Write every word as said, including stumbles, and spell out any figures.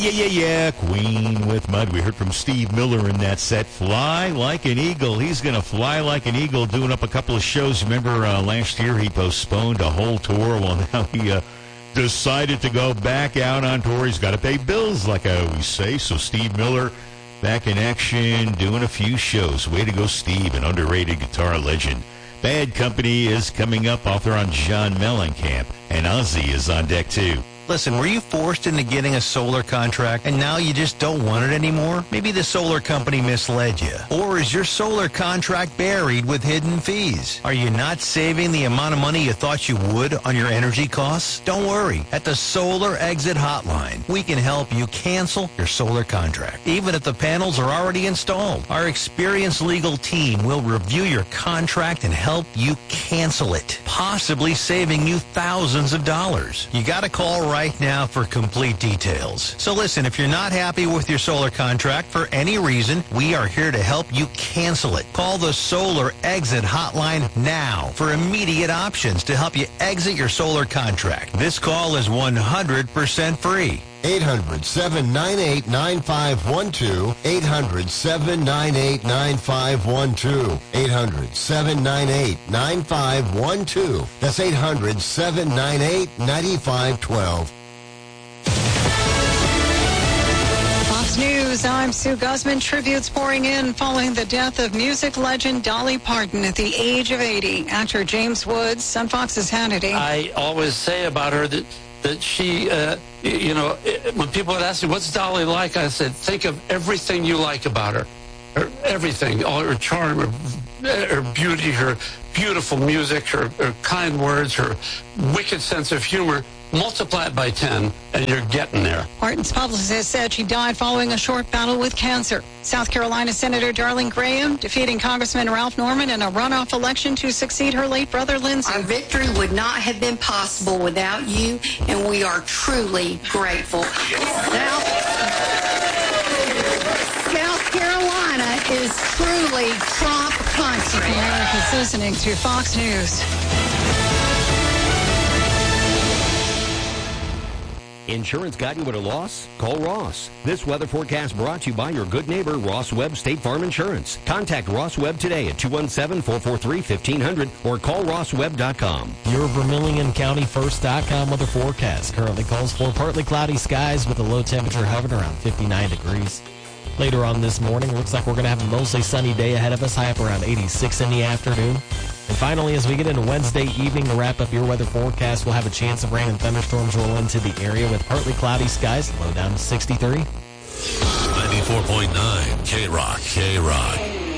Yeah, yeah, yeah, Queen with Mud. We heard from Steve Miller in that set. Fly like an eagle. He's going to fly like an eagle, doing up a couple of shows. Remember uh, last year he postponed a whole tour? Well, now he uh, decided to go back out on tour. He's got to pay bills, like I always say. So Steve Miller back in action, doing a few shows. Way to go, Steve, an underrated guitar legend. Bad Company is coming up. Author on John Mellencamp. And Ozzy is on deck, too. Listen, were you forced into getting a solar contract and now you just don't want it anymore? Maybe the solar company misled you. Or is your solar contract buried with hidden fees? Are you not saving the amount of money you thought you would on your energy costs? Don't worry. At the Solar Exit Hotline, we can help you cancel your solar contract, even if the panels are already installed. Our experienced legal team will review your contract and help you cancel it, possibly saving you thousands of dollars. You got to call right now for complete details. So listen, if you're not happy with your solar contract for any reason, we are here to help you cancel it. Call the Solar Exit Hotline now for immediate options to help you exit your solar contract. This call is one hundred percent free. eight hundred, seven nine eight, nine five one two. eight hundred, seven nine eight, nine five one two. eight hundred, seven nine eight, nine five one two. That's eight hundred, seven nine eight, nine five one two. Fox News, I'm Sue Guzman. Tributes pouring in following the death of music legend Dolly Parton at the age of eighty. Actor James Woods, on Fox's Hannity. I always say about her that that she, uh, you know, when people would ask me, what's Dolly like? I said, think of everything you like about her. Her everything, all her charm, her, her beauty, her beautiful music, her, her kind words, her wicked sense of humor. Multiply it by ten, and you're getting there. Parton's publicist said she died following a short battle with cancer. South Carolina Senator Darlene Graham defeating Congressman Ralph Norman in a runoff election to succeed her late brother Lindsey. Our victory would not have been possible without you, and we are truly grateful. South, South Carolina is truly Trump country. America's listening to Fox News. Insurance got you at a loss? Call Ross. This weather forecast brought to you by your good neighbor, Ross Webb State Farm Insurance. Contact Ross Webb today at two one seven, four four three, one five zero zero or call ross webb dot com. Your Vermilion County First dot com weather forecast currently calls for partly cloudy skies with a low temperature hovering around fifty-nine degrees. Later on this morning, looks like we're going to have a mostly sunny day ahead of us, high up around eighty-six in the afternoon. And finally, as we get into Wednesday evening to wrap up your weather forecast, we'll have a chance of rain and thunderstorms roll into the area with partly cloudy skies, low down to sixty-three. ninety-four point nine K-Rock, K-Rock.